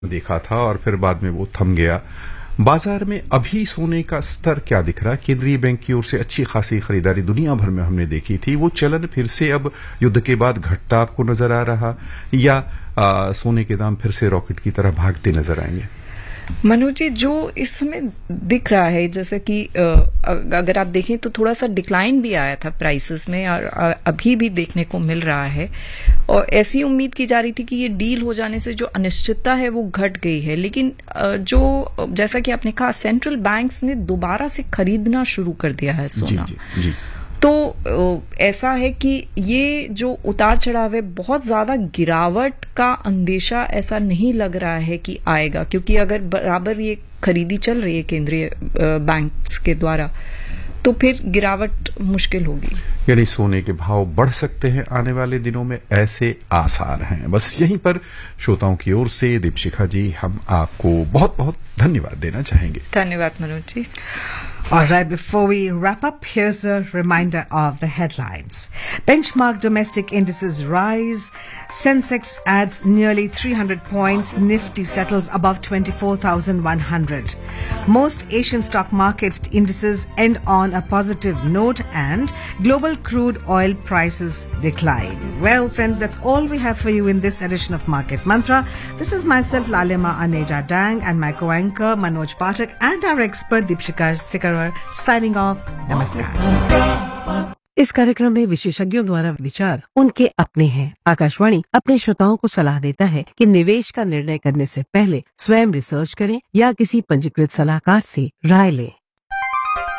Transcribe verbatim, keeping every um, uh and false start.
देखा था और फिर बाद में वो थम गया। बाजार में अभी सोने का स्तर क्या दिख रहा है? केंद्रीय बैंक की ओर से अच्छी खासी खरीदारी दुनिया भर में हमने देखी थी। वो चलन फिर से अब युद्ध के बाद घटता आपको नजर आ रहा, या आ, सोने के दाम फिर से रॉकेट की तरह भागते नजर आएंगे? मनोज जी, जो इस समय दिख रहा है, जैसे कि अगर आप देखें तो थोड़ा सा डिक्लाइन भी आया था प्राइसेस में, और अभी भी देखने को मिल रहा है। और ऐसी उम्मीद की जा रही थी कि ये डील हो जाने से जो अनिश्चितता है वो घट गई है। लेकिन जो, जैसा कि आपने कहा, सेंट्रल बैंक्स ने दोबारा से खरीदना शुरू कर दिया है सोना। जी, जी, जी। तो ऐसा है कि ये जो उतार चढ़ाव है, बहुत ज्यादा गिरावट का अंदेशा ऐसा नहीं लग रहा है कि आएगा, क्योंकि अगर बराबर ये खरीदी चल रही है केंद्रीय बैंक्स के द्वारा, तो फिर गिरावट मुश्किल होगी। यानी सोने के भाव बढ़ सकते हैं आने वाले दिनों में, ऐसे आसार हैं। बस यहीं पर श्रोताओं की ओर से दीपशिखा जी, हम आपको बहुत बहुत धन्यवाद देना चाहेंगे। धन्यवाद Manoj ji. All right, before we wrap up, here's a reminder of the headlines. Benchmark domestic indices rise. Sensex adds nearly three hundred points. Nifty settles above twenty-four thousand one hundred. Most Asian stock markets indices end on a positive note, and global crude oil prices decline. Well, friends, that's all we have for you in this edition of Market Mantra. This is myself, Lalima Aneja Dang, and my co-anchor Manoj Pathak, and our expert Deepshikha Sikar, signing off. नमस्कार। इस कार्यक्रम में विशेषज्ञों द्वारा विचार उनके अपने हैं। आकाशवाणी अपने श्रोताओं को सलाह देता है कि निवेश का निर्णय करने से पहले स्वयं रिसर्च करें या किसी पंजीकृत सलाहकार से राय लें।